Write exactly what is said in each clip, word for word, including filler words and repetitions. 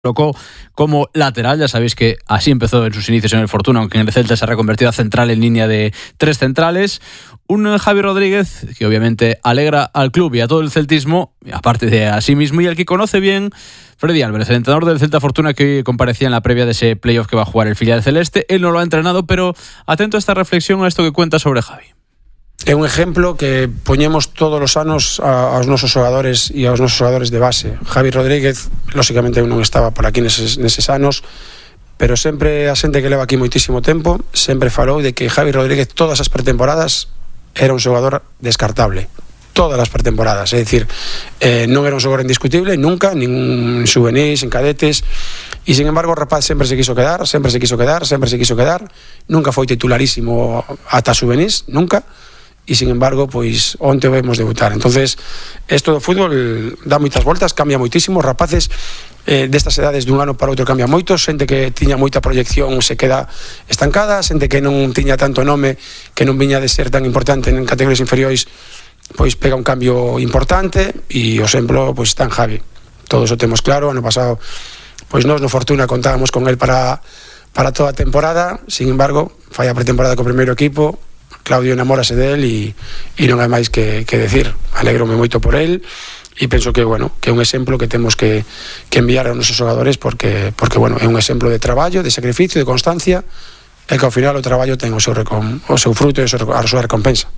colocó como lateral, ya sabéis que así empezó en sus inicios en el Fortuna, aunque en el Celta se ha reconvertido a central en línea de tres centrales. Un Javi Rodríguez que obviamente alegra al club y a todo el celtismo, aparte de a sí mismo, y el que conoce bien Freddy Álvarez, el entrenador del Celta Fortuna, que comparecía en la previa de ese playoff que va a jugar el filial celeste. Él no lo ha entrenado, pero atento a esta reflexión, a esto que cuenta sobre Javi. É un exemplo que poñemos todos os anos aos nosos xogadores e aos nosos xogadores de base. Javi Rodríguez, lógicamente eu non estaba por aquí neses, neses anos, pero sempre a xente que leva aquí moitísimo tempo sempre falou de que Javi Rodríguez todas as pretemporadas era un xogador descartable. Todas as pretemporadas, é dicir, eh, non era un xogador indiscutible nunca, nin en juvenis, en cadetes, e sin embargo o rapaz sempre se quiso quedar, sempre se quiso quedar, sempre se quiso quedar, nunca foi titularísimo ata juvenis, nunca. E sin embargo, pois onte o vemos debutar. Entonces, isto do fútbol dá moitas voltas, cambia moitísimo. Os rapaces eh, destas edades dun ano para outro cambia moito. Xente que tiña moita proyección se queda estancada, xente que non tiña tanto nome, que non viña de ser tan importante en categorías inferiores, pois pega un cambio importante. E o exemplo pois está en Javi. Todos o temos claro. Ano pasado pois nós no Fortuna contábamos con el para, para toda a temporada. Sin embargo, fai a pretemporada co primeiro equipo. Claudio enamórase del e, e non hai máis que, que decir. Alégrome moito por el e penso que, bueno, que é un exemplo que temos que, que enviar aos nosos xogadores porque, porque bueno, é un exemplo de traballo, de sacrificio, de constancia, e que ao final o traballo ten o seu, recom, o seu fruto e a súa recompensa.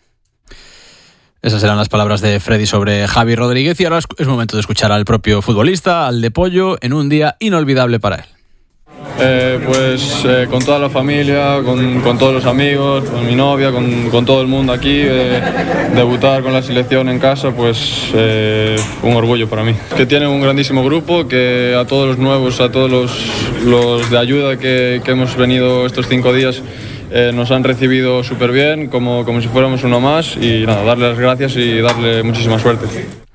Esas eran las palabras de Freddy sobre Javi Rodríguez, y ahora es momento de escuchar al propio futbolista, al de Pollo, en un día inolvidable para él. Eh, pues eh, con toda la familia, con, con todos los amigos, con mi novia, con, con todo el mundo aquí, eh, debutar con la selección en casa, pues eh, un orgullo para mí. Que tiene un grandísimo grupo, que a todos los nuevos, a todos los, los de ayuda que, que hemos venido estos cinco días, eh, nos han recibido súper bien, como, como si fuéramos uno más, y nada, darle las gracias y darle muchísima suerte.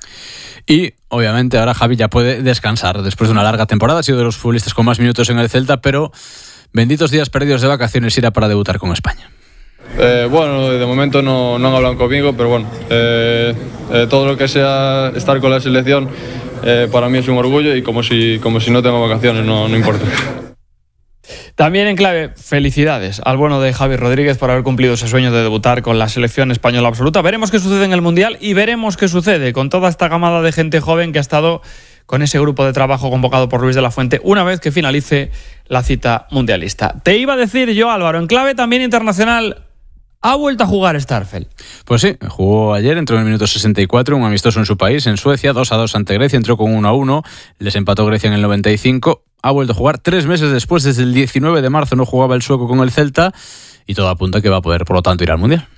Y obviamente ahora Javi ya puede descansar después de una larga temporada. Ha sido de los futbolistas con más minutos en el Celta, pero benditos días perdidos de vacaciones irá para debutar con España. Eh, bueno, de momento no, no han hablado conmigo, pero bueno, eh, eh, todo lo que sea estar con la selección eh, para mí es un orgullo, y como si, como si no tengo vacaciones, no, no importa. También en clave, felicidades al bueno de Javi Rodríguez por haber cumplido ese sueño de debutar con la selección española absoluta. Veremos qué sucede en el Mundial y veremos qué sucede con toda esta camada de gente joven que ha estado con ese grupo de trabajo convocado por Luis de la Fuente una vez que finalice la cita mundialista. Te iba a decir yo, Álvaro, en clave también internacional, ¿ha vuelto a jugar Starfelt? Pues sí, jugó ayer, entró en el minuto sesenta y cuatro, un amistoso en su país, en Suecia, dos a dos ante Grecia, entró con uno a uno, les empató Grecia en el noventa y cinco. Ha vuelto a jugar tres meses después, desde el diecinueve de marzo no jugaba el sueco con el Celta, y todo apunta que va a poder, por lo tanto, ir al Mundial.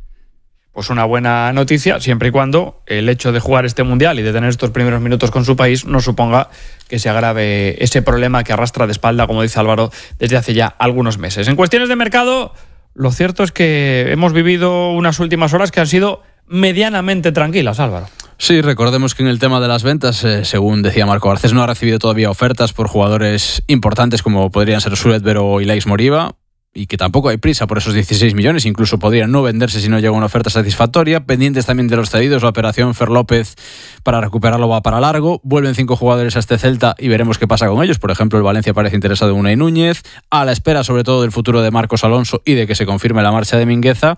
Pues una buena noticia, siempre y cuando el hecho de jugar este Mundial y de tener estos primeros minutos con su país no suponga que se agrave ese problema que arrastra de espalda, como dice Álvaro, desde hace ya algunos meses. En cuestiones de mercado, lo cierto es que hemos vivido unas últimas horas que han sido medianamente tranquilas, Álvaro. Sí, recordemos que en el tema de las ventas, eh, según decía Marco Garcés, no ha recibido todavía ofertas por jugadores importantes como podrían ser Suledver o Ilaix Moriba, y que tampoco hay prisa por esos dieciséis millones, incluso podrían no venderse si no llega una oferta satisfactoria. Pendientes también de los cedidos, la operación Fer López para recuperarlo va para largo. Vuelven cinco jugadores a este Celta y veremos qué pasa con ellos. Por ejemplo, el Valencia parece interesado en Unai Núñez, a la espera sobre todo del futuro de Marcos Alonso y de que se confirme la marcha de Mingueza.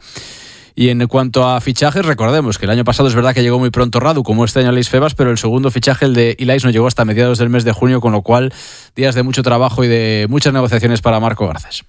Y en cuanto a fichajes, recordemos que el año pasado es verdad que llegó muy pronto Radu, como este año Alex Febas, pero el segundo fichaje, el de Ilaix, no llegó hasta mediados del mes de junio, con lo cual días de mucho trabajo y de muchas negociaciones para Marco Garcés.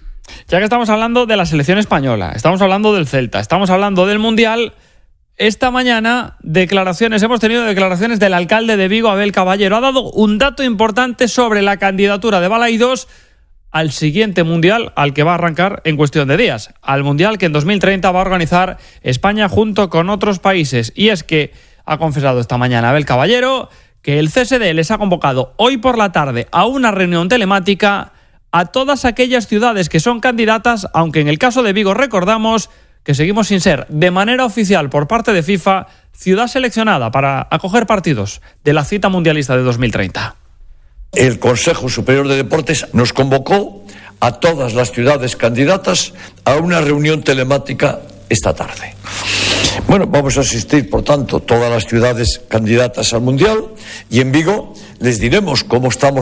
Ya que estamos hablando de la selección española, estamos hablando del Celta, estamos hablando del Mundial, esta mañana declaraciones, hemos tenido declaraciones del alcalde de Vigo, Abel Caballero. Ha dado un dato importante sobre la candidatura de Balaidos al siguiente Mundial, al que va a arrancar en cuestión de días, al Mundial que en dos mil treinta va a organizar España junto con otros países. Y es que ha confesado esta mañana Abel Caballero que el C S D les ha convocado hoy por la tarde a una reunión telemática a todas aquellas ciudades que son candidatas, aunque en el caso de Vigo recordamos que seguimos sin ser, de manera oficial por parte de FIFA, ciudad seleccionada para acoger partidos de la cita mundialista de dos mil treinta. El Consejo Superior de Deportes nos convocó a todas las ciudades candidatas a una reunión telemática esta tarde. Bueno, vamos a asistir, por tanto, todas las ciudades candidatas al Mundial, y en Vigo les diremos cómo estamos